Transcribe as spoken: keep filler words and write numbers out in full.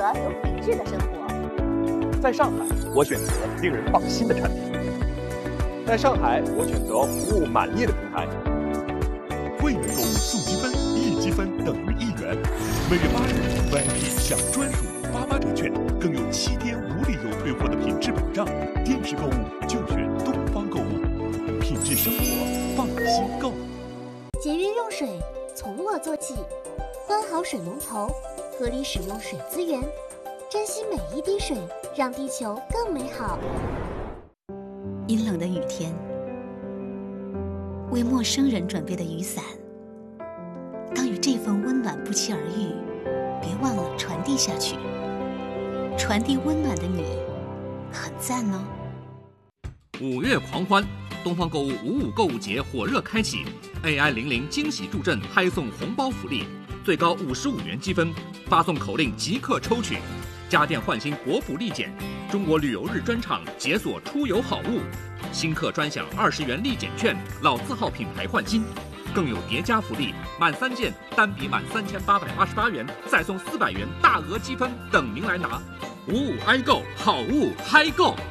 择有品质的生活。 在上海，我选择令人放心的产品。在上海，我选择服务满意的平台。 会员购物送积分，一积分等于一元。每月八日 V I P 享专属八八折券，更有七天无理由退货的品质保障。电视购物就选东方购物，品质生活，放心购。 节约用水，从我做起。关好水龙头，合理使用水资源，珍惜每一滴水，让地球更美好。 阴冷的雨天，为陌生人准备的雨伞，当与这份温暖不期而遇，别忘了传递下去。传递温暖的你，很赞哦。 五月狂欢，东方购物五五购物节火热开启 ，A I 零零惊喜助阵，嗨送红包福利，最高五十五元积分，发送口令即刻抽取。家电换新国补立减，中国旅游日专场解锁出游好物，新客专享二十元立减券，老字号品牌换新，更有叠加福利，满三件单笔满三千八百八十八元，再送四百元大额积分等您来拿。五五 i 购，好物嗨购。